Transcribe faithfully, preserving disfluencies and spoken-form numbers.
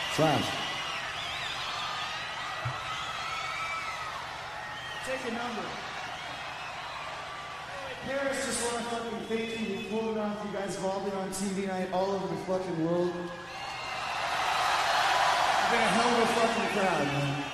Slash. Take a number. Paris, just want to fucking thank you. We pulled it off. You guys have all been on T V night all over the fucking world. You've been a hell of a fucking crowd, man.